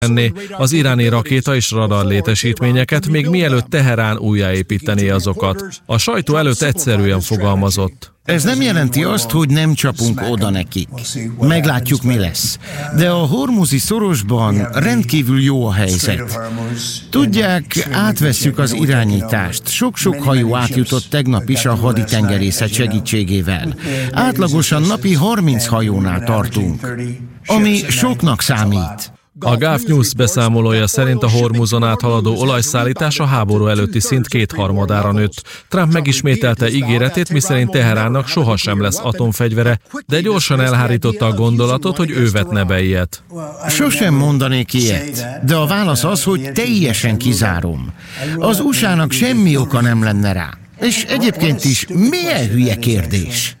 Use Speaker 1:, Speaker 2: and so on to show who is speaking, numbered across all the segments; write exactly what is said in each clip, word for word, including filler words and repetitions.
Speaker 1: tenné az iráni rakéta és radar létesítményeket, még mielőtt Teherán újjáépítené azokat. A sajtó előtt egyszerűen fogalmazott.
Speaker 2: Ez nem jelenti azt, hogy nem csapunk oda nekik. Meglátjuk, mi lesz. De a hormuzi szorosban rendkívül jó a helyzet. Tudják, átvesszük az irányítást. Sok-sok hajó átjutott tegnap is a haditengerészet segítségével. Átlagosan napi harminc hajónál tartunk, ami soknak számít.
Speaker 1: A Gulf News beszámolója szerint a Hormuzon áthaladó olajszállítás a háború előtti szint kétharmadára nőtt. Trump megismételte ígéretét, miszerint Teheránnak sohasem lesz atomfegyvere, de gyorsan elhárította a gondolatot, hogy ő vetne be ilyet.
Speaker 2: Sosem mondanék ilyet, de a válasz az, hogy teljesen kizárom. Az u es á-nak semmi oka nem lenne rá. És egyébként is milyen hülye kérdés?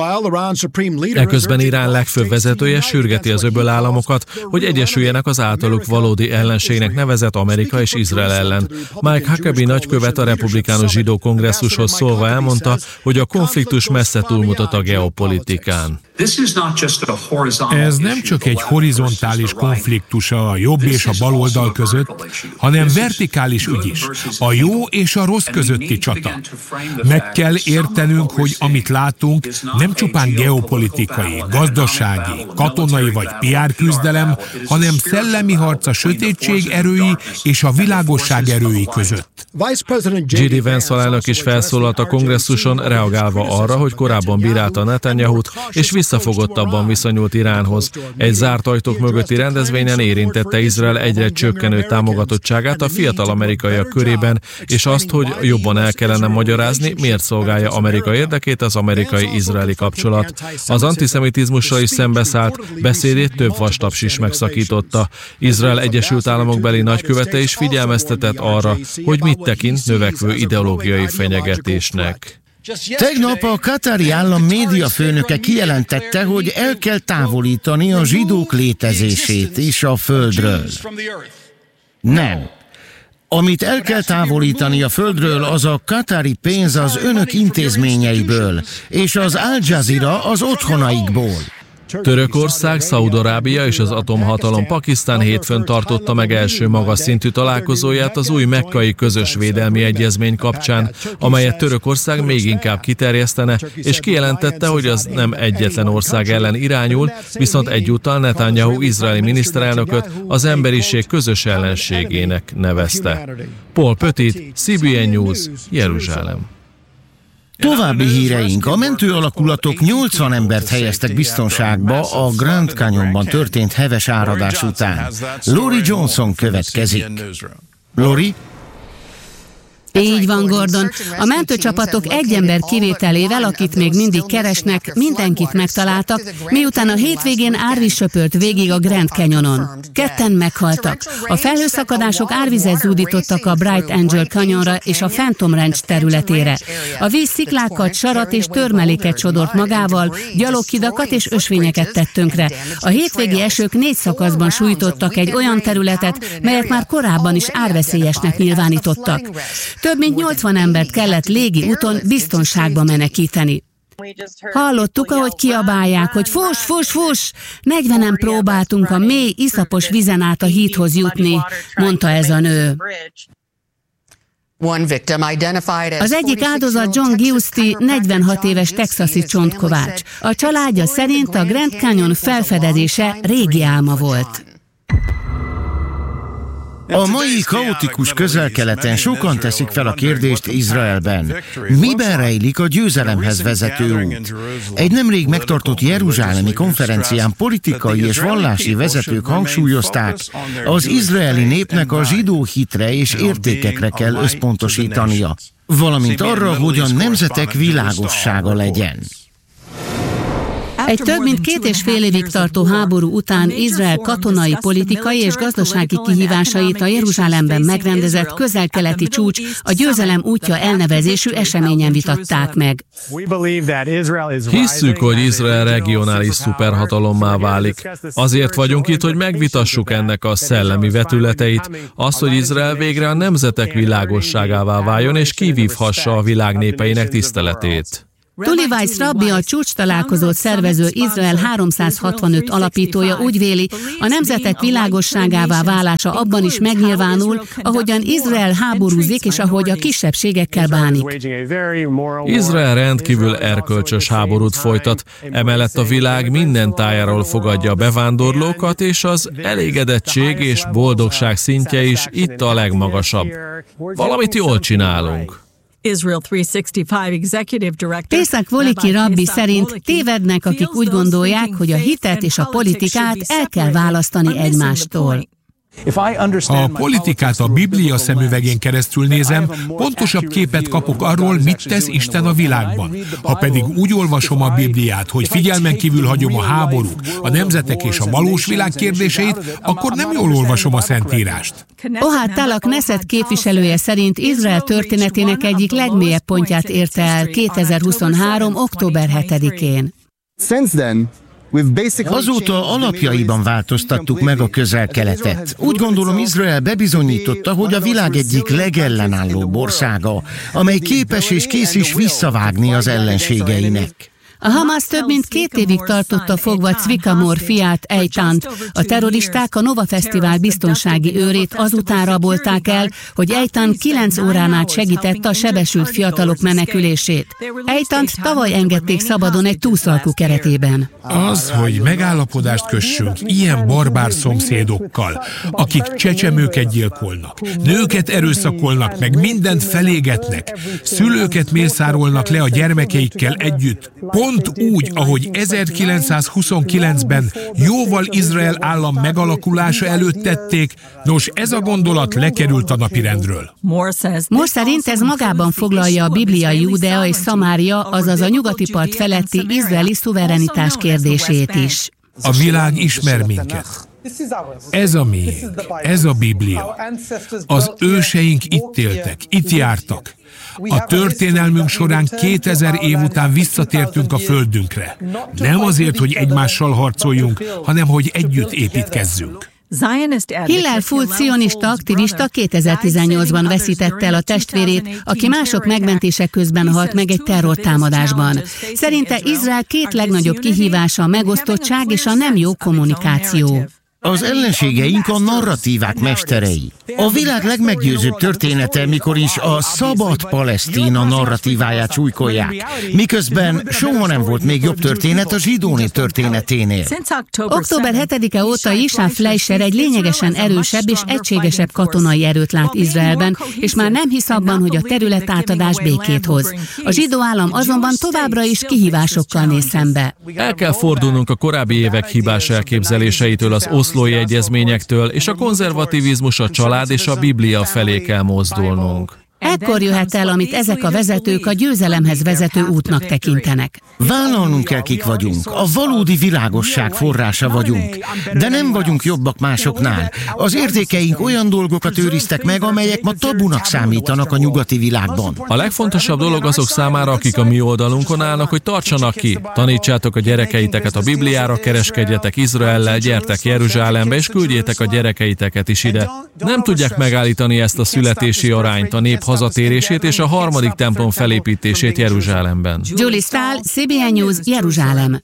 Speaker 1: Eközben Irán legfőbb vezetője sürgeti az öböl államokat, hogy egyesüljenek az általuk valódi ellenségnek nevezett Amerika és Izrael ellen. Mike Huckabee nagykövet a republikánus zsidó kongresszushoz szólva elmondta, hogy a konfliktus messze túlmutat a geopolitikán.
Speaker 3: Ez nem csak egy horizontális konfliktus a jobb és a bal oldal között, hanem vertikális ügy is, a jó és a rossz közötti csata. Meg kell értenünk, hogy amit látunk, nem csupán geopolitikai, gazdasági, katonai vagy pé er küzdelem, hanem szellemi harc a sötétség erői és a világosság erői között.
Speaker 1: J D Vance alelnök is felszólalt a kongresszuson, reagálva arra, hogy korábban bírálta Netanyahut, és visszafogottabban viszonyult Iránhoz. Egy zárt ajtók mögötti rendezvényen érintette Izrael egyre csökkenő támogatottságát a fiatal amerikaiak körében, és azt, hogy jobban el kellene magyarázni, miért szolgálja Amerika érdekét az amerikai-izraeli kapcsolat. Az antiszemitizmussal is szembeszállt, beszédét több vastaps is megszakította. Izrael Egyesült Államok beli nagykövete is figyelmeztetett arra, hogy mit tekint növekvő ideológiai fenyegetésnek.
Speaker 2: Tegnap a katári állam médiafőnöke kijelentette, hogy el kell távolítani a zsidók létezését is a földről. Nem. Amit el kell távolítani a földről, az a katári pénz az önök intézményeiből, és az Al Jazeera az otthonaikból.
Speaker 1: Törökország, Szaúd-Arábia és az atomhatalom Pakisztán hétfőn tartotta meg első magas szintű találkozóját az új mekkai közös védelmi egyezmény kapcsán, amelyet Törökország még inkább kiterjesztene, és kijelentette, hogy az nem egyetlen ország ellen irányul, viszont egyúttal Netanyahu izraeli miniszterelnököt az emberiség közös ellenségének nevezte. Paul Petit, C B N News, Jeruzsálem.
Speaker 2: További híreink. A mentőalakulatok nyolcvan embert helyeztek biztonságba a Grand Canyonban történt heves áradás után. Lori Johnson következik. Lori?
Speaker 4: Így van, Gordon. A mentőcsapatok egy ember kivételével, akit még mindig keresnek, mindenkit megtaláltak, miután a hétvégén árvíz söpört végig a Grand Canyonon. Ketten meghaltak. A felhőszakadások árvizet zúdítottak a Bright Angel Canyonra és a Phantom Ranch területére. A víz sziklákat, sarat és törmeléket sodort magával, gyaloghidakat és ösvényeket tett tönkre. A hétvégi esők négy szakaszban sújtottak egy olyan területet, melyet már korábban is árveszélyesnek nyilvánítottak. Több mint nyolcvan embert kellett légi úton biztonságba menekíteni. Hallottuk, ahogy kiabálják, hogy fuss, fuss, fuss! negyvenen próbáltunk a mély, iszapos vizen át a hídhoz jutni, mondta ez a nő. Az egyik áldozat John Giusti, negyvenhat éves texasi csontkovács. A családja szerint a Grand Canyon felfedezése régi álma volt.
Speaker 2: A mai kaotikus közel-keleten sokan teszik fel a kérdést Izraelben. Miben rejlik a győzelemhez vezető út? Egy nemrég megtartott jeruzsálemi konferencián politikai és vallási vezetők hangsúlyozták, az izraeli népnek a zsidó hitre és értékekre kell összpontosítania, valamint arra, hogy a nemzetek világossága legyen.
Speaker 4: Egy több mint két és fél évig tartó háború után Izrael katonai, politikai és gazdasági kihívásait a Jeruzsálemben megrendezett közel-keleti csúcs a Győzelem útja elnevezésű eseményen vitatták meg.
Speaker 1: Hisszük, hogy Izrael regionális szuperhatalommá válik. Azért vagyunk itt, hogy megvitassuk ennek a szellemi vetületeit, az, hogy Izrael végre a nemzetek világosságává váljon és kivívhassa a világ népeinek tiszteletét.
Speaker 4: Tuli Weiss rabbi, a csúcs találkozót szervező Izrael háromszázhatvanöt alapítója úgy véli, a nemzetek világosságává válása abban is megnyilvánul, ahogyan Izrael háborúzik és ahogy a kisebbségekkel bánik.
Speaker 1: Izrael rendkívül erkölcsös háborút folytat, emellett a világ minden tájáról fogadja a bevándorlókat, és az elégedettség és boldogság szintje is itt a legmagasabb. Valamit jól csinálunk.
Speaker 4: Pészak Voliki rabbi szerint tévednek, akik úgy gondolják, hogy a hitet és a politikát el kell választani egymástól.
Speaker 3: Ha a politikát a Biblia szemüvegén keresztül nézem, pontosabb képet kapok arról, mit tesz Isten a világban. Ha pedig úgy olvasom a Bibliát, hogy figyelmen kívül hagyom a háborúk, a nemzetek és a valós világ kérdéseit, akkor nem jól olvasom a Szentírást.
Speaker 4: Ohad Tal, Knesset képviselője szerint Izrael történetének egyik legmélyebb pontját érte el kétezer-huszonhárom. október hetedikén.
Speaker 2: Azóta alapjaiban változtattuk meg a Közel-Keletet. Úgy gondolom, Izrael bebizonyította, hogy a világ egyik legellenállóbb országa, amely képes és kész is visszavágni az ellenségeinek.
Speaker 4: A Hamas több mint két évig tartotta fogva Cvika Mor fiát, Eitant. A terroristák a Nova Fesztivál biztonsági őrét azután rabolták el, hogy Eitant kilenc órán át segítette a sebesült fiatalok menekülését. Eitant tavaly engedték szabadon egy túszalkú keretében.
Speaker 3: Az, hogy megállapodást kössünk ilyen barbár szomszédokkal, akik csecsemőket gyilkolnak, nőket erőszakolnak, meg mindent felégetnek, szülőket mészárolnak le a gyermekeikkel együtt, pont úgy, ahogy ezerkilencszázhuszonkilencben jóval Izrael állam megalakulása előtt tették, nos, ez a gondolat lekerült a napirendről.
Speaker 4: Moore szerint ez magában foglalja a bibliai Judea és Szamária, azaz a nyugati part feletti izraeli szuverenitás kérdését is.
Speaker 3: A világ ismer minket. Ez a miénk, ez a Biblia. Az őseink itt éltek, itt jártak. A történelmünk során kétezer év után visszatértünk a földünkre. Nem azért, hogy egymással harcoljunk, hanem hogy együtt építkezzünk.
Speaker 4: Hillel Fuld cionista aktivista kétezer-tizennyolcban veszítette el a testvérét, aki mások megmentése közben halt meg egy terrortámadásban. Szerinte Izrael két legnagyobb kihívása a megosztottság és a nem jó kommunikáció.
Speaker 2: Az ellenségeink a narratívák mesterei. A világ legmeggyőzőbb története, mikor is a szabad Palesztina narratíváját súlykolják, miközben soha nem volt még jobb történet a zsidó nép történeténél.
Speaker 4: október hetedike óta Yishai Fleischer egy lényegesen erősebb és egységesebb katonai erőt lát Izraelben, és már nem hisz abban, hogy a területátadás békét hoz. A zsidó állam azonban továbbra is kihívásokkal néz szembe.
Speaker 1: El kell fordulnunk a korábbi évek hibás elképzeléseitől, az oszlói egyezményektől, és a konzervativizmus, a család és a Biblia felé kell mozdulnunk.
Speaker 4: Ekkor jöhet el, amit ezek a vezetők a győzelemhez vezető útnak tekintenek.
Speaker 2: Vállalnunk kell, kik vagyunk. A valódi világosság forrása vagyunk. De nem vagyunk jobbak másoknál. Az értékeink olyan dolgokat őriztek meg, amelyek ma tabunak számítanak a nyugati világban.
Speaker 1: A legfontosabb dolog azok számára, akik a mi oldalunkon állnak, hogy tartsanak ki. Tanítsátok a gyerekeiteket a Bibliára, kereskedjetek Izraellel, gyertek Jeruzsálembe, és küldjétek a gyerekeiteket is ide. Nem tudják megállítani ezt a születési arányt, a nép hazatérését és a harmadik templom felépítését Jeruzsálemben.
Speaker 4: Julie Stahl, cé bé en News, Jeruzsálem.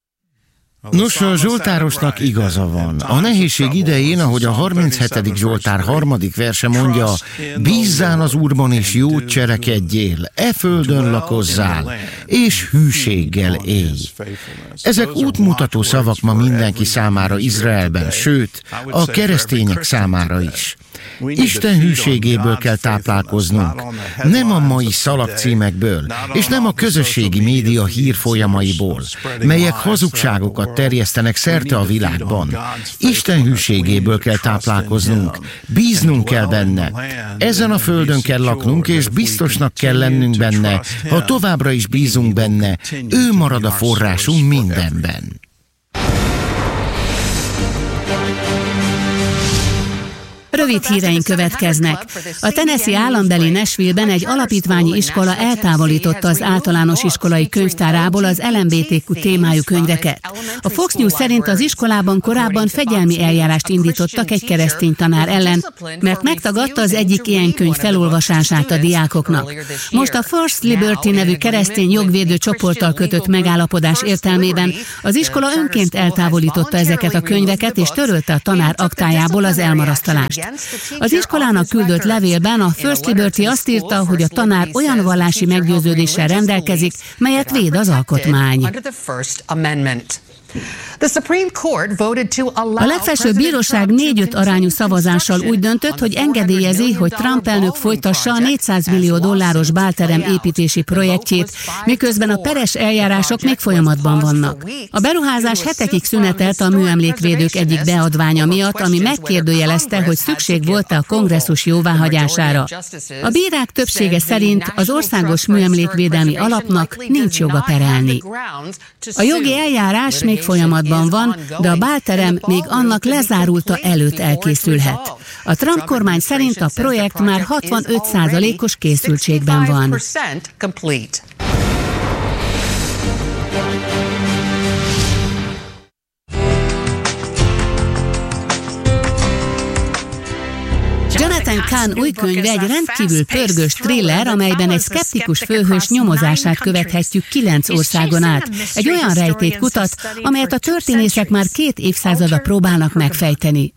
Speaker 2: Nos, a Zsoltárosnak igaza van. A nehézség idején, ahogy a harminchetedik Zsoltár harmadik verse mondja, bízzál az Úrban és jót cselekedjél, e földön lakozzál, és hűséggel élj. Ezek útmutató szavak ma mindenki számára Izraelben, sőt, a keresztények számára is. Isten hűségéből kell táplálkoznunk, nem a mai szalagcímekből, és nem a közösségi média hírfolyamaiból, melyek hazugságokat terjesztenek szerte a világban. Isten hűségéből kell táplálkoznunk, bíznunk kell benne. Ezen a földön kell laknunk, és biztosnak kell lennünk benne, ha továbbra is bízunk benne, ő marad a forrásunk mindenben.
Speaker 4: Rövid híreink következnek. A Tennessee állambeli Nashville-ben egy alapítványi iskola eltávolította az általános iskolai könyvtárából az el em bé té kú témájú könyveket. A Fox News szerint az iskolában korábban fegyelmi eljárást indítottak egy keresztény tanár ellen, mert megtagadta az egyik ilyen könyv felolvasását a diákoknak. Most a First Liberty nevű keresztény jogvédő csoporttal kötött megállapodás értelmében az iskola önként eltávolította ezeket a könyveket és törölte a tanár aktájából az elmarasztalást. Az iskolának küldött levélben a First Liberty azt írta, hogy a tanár olyan vallási meggyőződéssel rendelkezik, melyet véd az alkotmány. A legfelsőbb bíróság négy-öt arányú szavazással úgy döntött, hogy engedélyezi, hogy Trump elnök folytassa a négyszáz millió dolláros bálterem építési projektjét, miközben a peres eljárások még folyamatban vannak. A beruházás hetekig szünetelt a műemlékvédők egyik beadványa miatt, ami megkérdőjelezte, hogy szükség volt-e a kongresszus jóváhagyására. A bírák többsége szerint az Országos Műemlékvédelmi Alapnak nincs joga perelni. A jogi eljárás még folyamatban van, de a bálterem még annak lezárulta előtt elkészülhet. A Trump kormány szerint a projekt már hatvanöt százalékos készültségben van. Jonathan Cahn új könyve egy rendkívül pörgős thriller, amelyben egy szkeptikus főhős nyomozását követhetjük kilenc országon át. Egy olyan rejtét kutat, amelyet a történészek már két évszázada próbálnak megfejteni.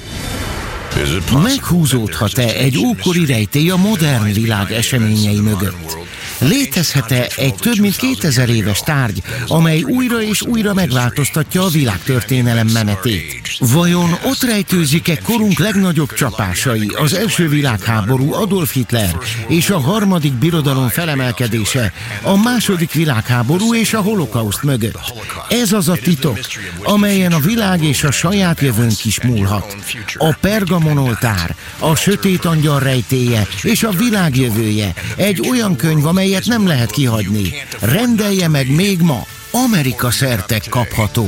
Speaker 2: Meghúzódhat-e egy ókori rejtély a modern világ eseményei mögött? Létezhet-e egy több mint kétezer éves tárgy, amely újra és újra megváltoztatja a világtörténelem menetét? Vajon ott rejtőzik-e korunk legnagyobb csapásai, az első világháború, Adolf Hitler és a harmadik birodalom felemelkedése, a második világháború és a holokauszt mögött? Ez az a titok, amelyen a világ és a saját jövőnk is múlhat. A Pergamon oltár, a sötét angyal rejtélye és a világ jövője, egy olyan könyv, amelyet nem lehet kihagyni. Rendelje meg még ma, Amerika szerte kapható.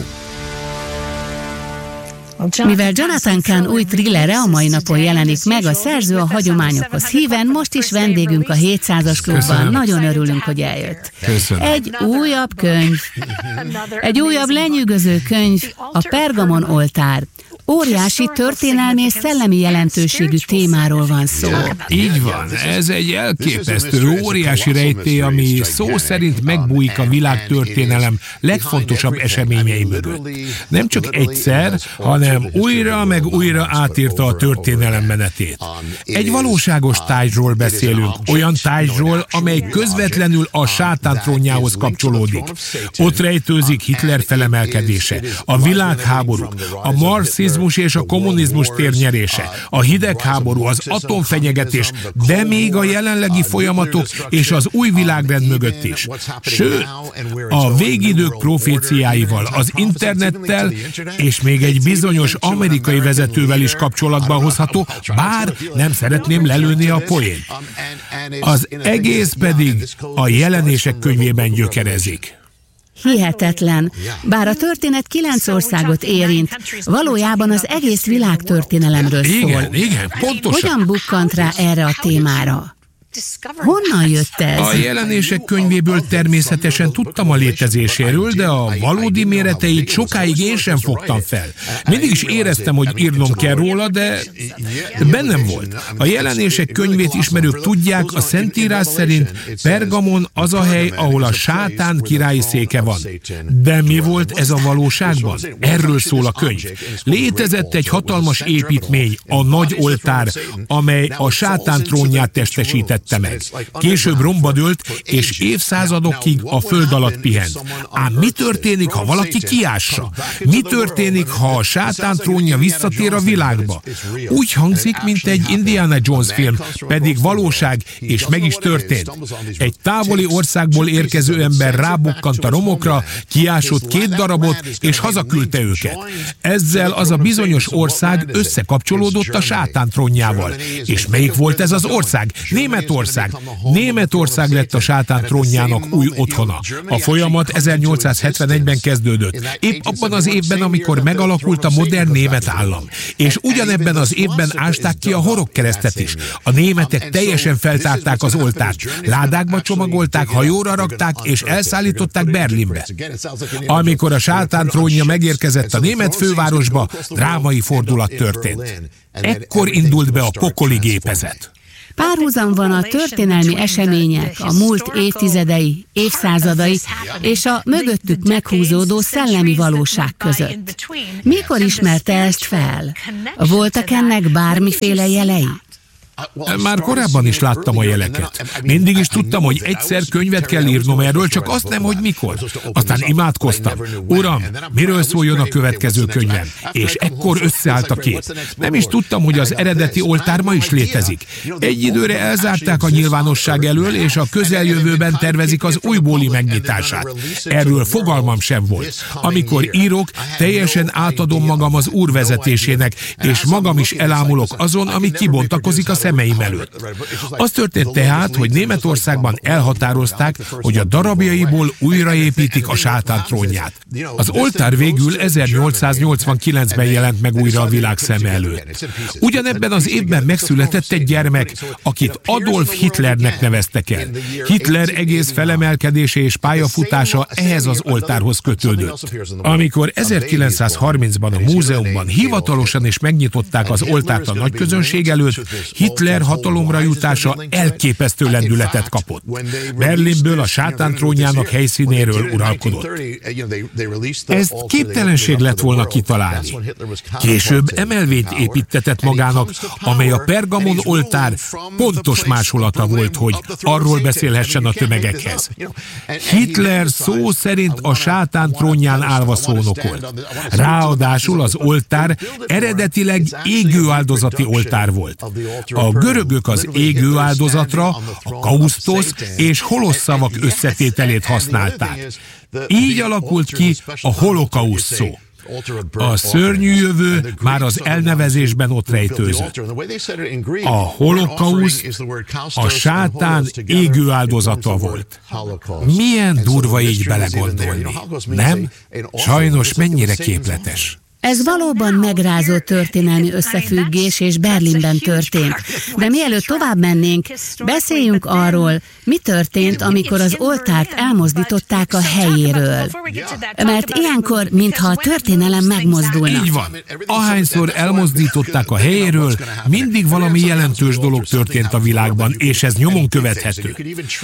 Speaker 4: Mivel Jonathan Cahn új thrillere a mai napon jelenik meg, a szerző a hagyományokhoz híven, most is vendégünk a hétszázas klubban. Köszönöm. Nagyon örülünk, hogy eljött.
Speaker 3: Köszönöm.
Speaker 4: Egy újabb könyv, egy újabb lenyűgöző könyv, a Pergamon oltár. Óriási történelmi és szellemi jelentőségű témáról van szó.
Speaker 3: Így van, ez egy elképesztő, óriási rejtély, ami szó szerint megbújik a világtörténelem legfontosabb eseményei mögött. Nem csak egyszer, hanem újra meg újra átírta a történelem menetét. Egy valóságos tárgyról beszélünk, olyan tárgyról, amely közvetlenül a sátán trónjához kapcsolódik. Ott rejtőzik Hitler felemelkedése, a világháborúk, a marxizmus és a kommunizmus térnyerése, a hidegháború, az atomfenyegetés, de még a jelenlegi folyamatok és az új világrend mögött is. Sőt, a végidők proféciáival, az internettel és még egy bizonyos amerikai vezetővel is kapcsolatba hozható, bár nem szeretném lelőni a poént. Az egész pedig a Jelenések könyvében gyökerezik.
Speaker 4: Hihetetlen. Bár a történet kilenc országot érint, valójában az egész világtörténelemről szól.
Speaker 3: Igen, igen, pontosan.
Speaker 4: Hogyan bukkant rá erre a témára? Honnan jött ez?
Speaker 3: A Jelenések könyvéből természetesen tudtam a létezéséről, de a valódi méreteit sokáig én sem fogtam fel. Mindig is éreztem, hogy írnom kell róla, de bennem volt. A Jelenések könyvét ismerők tudják, a Szentírás szerint Pergamon az a hely, ahol a sátán királyi széke van. De mi volt ez a valóságban? Erről szól a könyv. Létezett egy hatalmas építmény, a nagy oltár, amely a sátán trónját testesített meg. Később romba dőlt, és évszázadokig a föld alatt pihent. Ám mi történik, ha valaki kiássa? Mi történik, ha a sátán trónja visszatér a világba? Úgy hangzik, mint egy Indiana Jones film, pedig valóság, és meg is történt. Egy távoli országból érkező ember rábukkant a romokra, kiásott két darabot, és hazaküldte őket. Ezzel az a bizonyos ország összekapcsolódott a sátán trónjával. És melyik volt ez az ország? Németország. Németország. Németország lett a sátán trónjának új otthona. A folyamat ezernyolcszázhetvenegyben kezdődött. Épp abban az évben, amikor megalakult a modern német állam. És ugyanebben az évben ásták ki a horogkeresztet is. A németek teljesen feltárták az oltárt. Ládákba csomagolták, hajóra rakták, és elszállították Berlinbe. Amikor a sátán trónja megérkezett a német fővárosba, drámai fordulat történt. Ekkor indult be a pokoli gépezet.
Speaker 4: Párhuzam van a történelmi események, a múlt évtizedei, évszázadai és a mögöttük meghúzódó szellemi valóság között. Mikor ismerte ezt fel? Voltak ennek bármiféle jelei?
Speaker 3: Már korábban is láttam a jeleket. Mindig is tudtam, hogy egyszer könyvet kell írnom erről, csak azt nem, hogy mikor. Aztán imádkoztam. Uram, miről szóljon a következő könyvem? És ekkor összeállt a kép. Nem is tudtam, hogy az eredeti oltár ma is létezik. Egy időre elzárták a nyilvánosság elől, és a közeljövőben tervezik az újbóli megnyitását. Erről fogalmam sem volt. Amikor írok, teljesen átadom magam az Úr vezetésének, és magam is elámulok azon, ami kibontakozik a szemeim előtt. Az történt tehát, hogy Németországban elhatározták, hogy a darabjaiból újraépítik a sátán trónját. Az oltár végül ezernyolcszáznyolcvankilencben jelent meg újra a világ szeme előtt. Ugyanebben az évben megszületett egy gyermek, akit Adolf Hitlernek neveztek el. Hitler egész felemelkedése és pályafutása ehhez az oltárhoz kötődött. Amikor ezerkilencszázharmincban a múzeumban hivatalosan is megnyitották az oltárt a nagyközönség előtt, Hitler hatalomra jutása elképesztő lendületet kapott. Berlinből a sátán trónjának helyszínéről uralkodott. Ezt képtelenség lett volna kitalálni. Később emelvényt építtetett magának, amely a Pergamon oltár pontos másolata volt, hogy arról beszélhessen a tömegekhez. Hitler szó szerint a sátán trónján állva szónokolt. Ráadásul az oltár eredetileg égő áldozati oltár volt. A görögök az égő áldozatra a kausztosz és holosz szavak összetételét használták. Így alakult ki a holokauszt szó. A szörnyű jövő már az elnevezésben ott rejtőzött. A holokauszt a sátán égő áldozata volt. Milyen durva így belegondolni, nem? Sajnos mennyire képletes.
Speaker 4: Ez valóban megrázó történelmi összefüggés, és Berlinben történt. De mielőtt tovább mennénk, beszéljünk arról, mi történt, amikor az oltárt elmozdították a helyéről. Mert ilyenkor, mintha a történelem megmozdulna.
Speaker 3: Így van. Ahányszor elmozdították a helyéről, mindig valami jelentős dolog történt a világban, és ez nyomon követhető.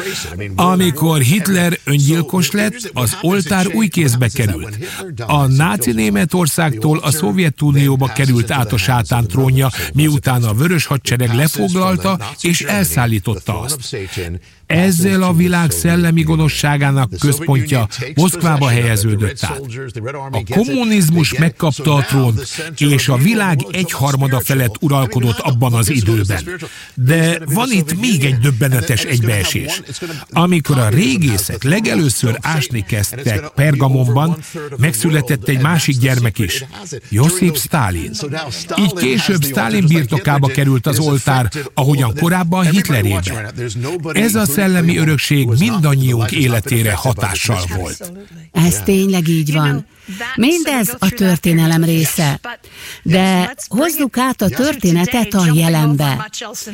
Speaker 3: Amikor Hitler öngyilkos lett, az oltár új kézbe került. A náci Németországtól a Szovjetunióba került át a sátán trónja, miután a Vörös Hadsereg lefoglalta és elszállította azt. Ezzel a világ szellemi gonoszságának központja Moszkvába helyeződött át. A kommunizmus megkapta a trónt, és a világ egyharmada felett uralkodott abban az időben. De van itt még egy döbbenetes egybeesés. Amikor a régészek legelőször ásni kezdtek Pergamonban, megszületett egy másik gyermek is, Josip Sztálin. Így később Sztálin birtokába került az oltár, ahogyan korábban Hitlerében. Ez a szellemi örökség mindannyiunk életére hatással volt.
Speaker 4: Ez tényleg így van. Mindez a történelem része. De hozzuk át a történetet a jelenbe.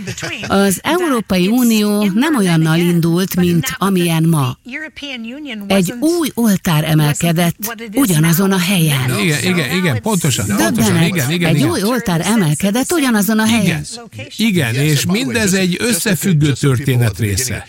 Speaker 4: Az Európai Unió nem olyannal indult, mint amilyen ma. Egy új oltár emelkedett ugyanazon a helyen.
Speaker 3: Igen, igen, igen, pontosan. pontosan igen, igen,
Speaker 4: egy
Speaker 3: igen.
Speaker 4: új oltár emelkedett ugyanazon a helyen.
Speaker 3: Igen, igen, és mindez egy összefüggő történet része.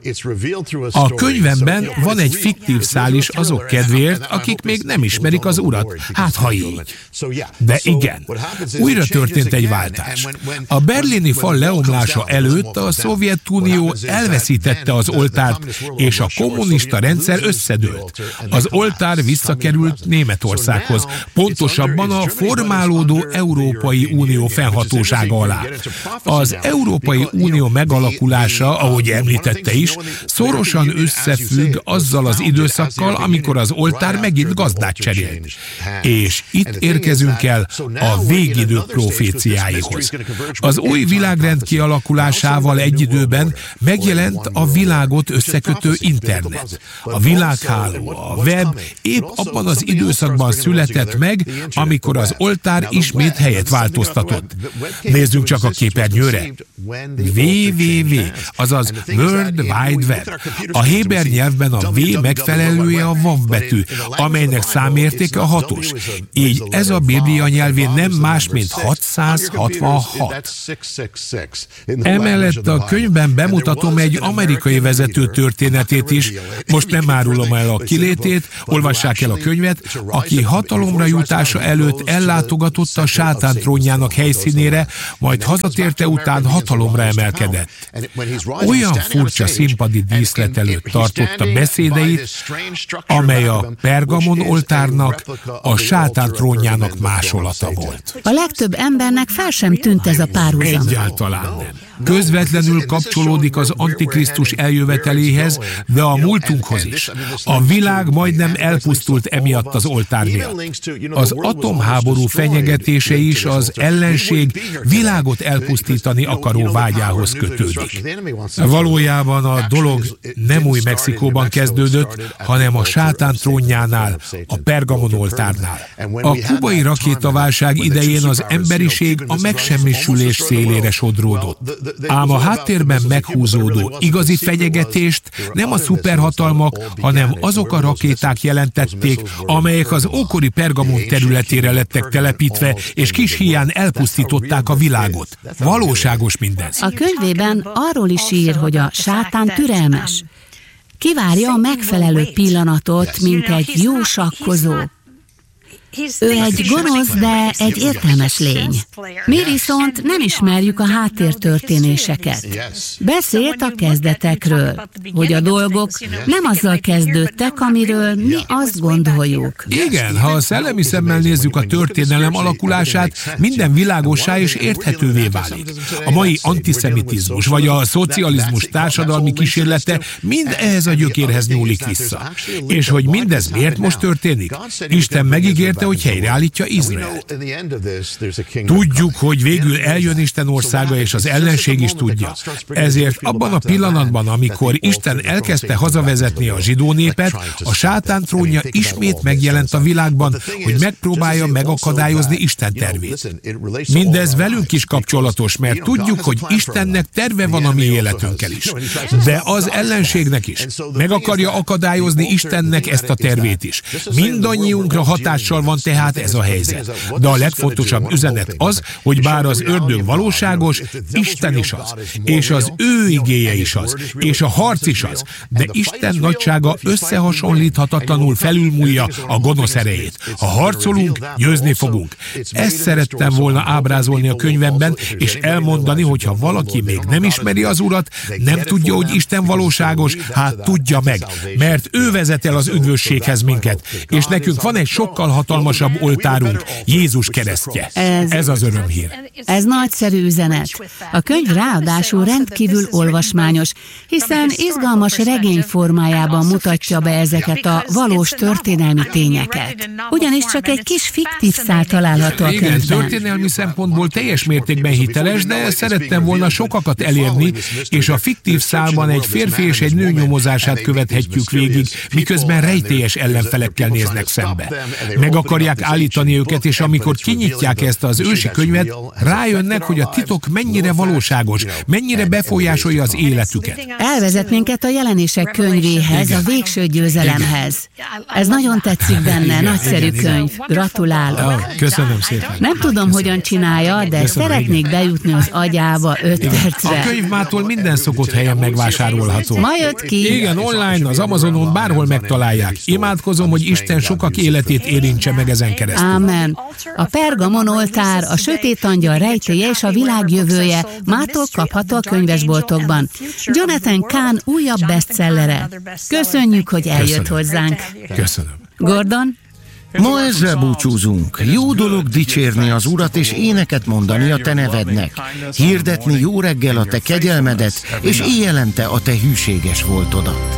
Speaker 3: A könyvemben van egy fiktív szál is azok kedvéért, akik még nem ismerik az Urat. Hát ha így. De igen, újra történt egy váltás. A berlini fal leomlása előtt a Szovjetunió elveszítette az oltárt, és a kommunista rendszer összedőlt. Az oltár visszakerült Németországhoz, pontosabban a formálódó Európai Unió fennhatósága alá. Az Európai Unió megalakulása, ahogy említett, előtte is, szorosan összefügg azzal az időszakkal, amikor az oltár megint gazdát cserélt. És itt érkezünk el a végidők proféciáihoz. Az új világrend kialakulásával egy időben megjelent a világot összekötő internet. A világháló, a web épp abban az időszakban született meg, amikor az oltár ismét helyet változtatott. Nézzünk csak a képernyőre. double-u double-u double-u, azaz World Wide Web. A héber nyelvben a V megfelelője a vav betű, amelynek számértéke a hatos. Így ez a Biblia nyelvén nem más, mint hatszázhatvanhat. Emellett a könyvben bemutatom egy amerikai vezető történetét is, most nem árulom el a kilétét, olvassák el a könyvet, aki hatalomra jutása előtt ellátogatott a sátán trónjának helyszínére, majd hazatérte után hatalomra emelkedett. Olyan furcsa színpadi díszlet előtt tartotta beszédeit, amely a Pergamon oltárnak, a sátán trónjának másolata volt.
Speaker 4: A legtöbb embernek fel sem tűnt ez a párhuzam.
Speaker 3: Egyáltalán nem. Közvetlenül kapcsolódik az Antikrisztus eljöveteléhez, de a múltunkhoz is. A világ majdnem elpusztult emiatt az oltár miatt. Az atomháború fenyegetése is az ellenség világot elpusztítani akaró vágyához kötődik. Valójában a dolog nem új Mexikóban kezdődött, hanem a sátán trónjánál, a Pergamon oltárnál. A kubai rakétaválság idején az emberiség a megsemmisülés szélére sodródott. Ám a háttérben meghúzódó igazi fenyegetést nem a szuperhatalmak, hanem azok a rakéták jelentették, amelyek az ókori Pergamon területére lettek telepítve, és kis híján elpusztították a világot. Valóságos mindez.
Speaker 4: A könyvében arról is ír, hogy a sátán türelmes. Kivárja a megfelelő pillanatot, mint egy jó sakkozó. Ő egy gonosz, de egy értelmes lény. Mi viszont nem ismerjük a háttértörténéseket. Beszélt a kezdetekről, hogy a dolgok nem azzal kezdődtek, amiről mi azt gondoljuk.
Speaker 3: Igen, ha a szellemi szemmel nézzük a történelem alakulását, minden világossá és érthetővé válik. A mai antiszemitizmus vagy a szocializmus társadalmi kísérlete mind ehhez a gyökérhez nyúlik vissza. És hogy mindez miért most történik? Isten megígérte, hogy helyreállítja Izraelt. Tudjuk, hogy végül eljön Isten országa, és az ellenség is tudja. Ezért abban a pillanatban, amikor Isten elkezdte hazavezetni a zsidó népet, a sátán trónja ismét megjelent a világban, hogy megpróbálja megakadályozni Isten tervét. Mindez velünk is kapcsolatos, mert tudjuk, hogy Istennek terve van a mi életünkkel is. De az ellenségnek is. Meg akarja akadályozni Istennek ezt a tervét is. Mindannyiunkra hatással van tehát ez a helyzet. De a legfontosabb üzenet az, hogy bár az ördög valóságos, Isten is az, és az ő igéje is az, és a harc is az, de Isten nagysága összehasonlíthatatlanul felülmúlja a gonosz erejét. Ha harcolunk, győzni fogunk. Ezt szerettem volna ábrázolni a könyvemben, és elmondani, hogy ha valaki még nem ismeri az Urat, nem tudja, hogy Isten valóságos, hát tudja meg, mert ő vezet el az üdvösséghez minket, és nekünk van egy sokkal hatalmasabb oltárunk, Jézus keresztje. Ez, ez az örömhír.
Speaker 4: Ez nagyszerű üzenet. A könyv ráadásul rendkívül olvasmányos, hiszen izgalmas regény formájában mutatja be ezeket a valós történelmi tényeket. Ugyanis csak egy kis fiktív szál található a könyvben.
Speaker 3: Igen, történelmi szempontból teljes mértékben hiteles, de szerettem volna sokakat elérni, és a fiktív szálban egy férfi és egy nő nyomozását követhetjük végig, miközben rejtélyes ellenfelekkel néznek szembe. Meg akarják állítani őket, és amikor kinyitják ezt az ősi könyvet, rájönnek, hogy a titok mennyire valóságos, mennyire befolyásolja az életüket.
Speaker 4: Elvezet minket a Jelenések könyvéhez, a végső győzelemhez. Ez nagyon tetszik benne, nagyszerű könyv. Gratulálok.
Speaker 3: Köszönöm szépen.
Speaker 4: Nem tudom, hogyan csinálja, de Köszönöm, szeretnék igen. bejutni az agyába öt percre.
Speaker 3: A könyv mától minden szokott helyen megvásárolható.
Speaker 4: Ma jött ki.
Speaker 3: Igen, online, az Amazonon, bárhol megtalálják. Imádkozom, hogy Isten sokak életét érintse meg ezen keresztül.
Speaker 4: Ámen. A Pergamon oltár, a sötét angyal rejtélye és a világ jövője mától kapható a könyvesboltokban. Jonathan Cahn újabb bestsellere. Köszönjük, hogy eljött
Speaker 3: Köszönöm.
Speaker 4: hozzánk.
Speaker 3: Köszönöm.
Speaker 4: Gordon?
Speaker 2: Ma ezzel búcsúzunk. Jó dolog dicsérni az Urat és éneket mondani a te nevednek. Hirdetni jó reggel a te kegyelmedet, és éjjelente a te hűséges voltodat.